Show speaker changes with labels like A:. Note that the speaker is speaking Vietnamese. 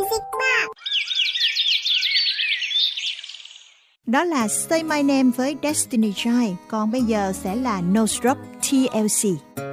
A: Music Box.
B: Đó là Say My Name với Destiny Child. Còn bây giờ sẽ là No Stop TLC.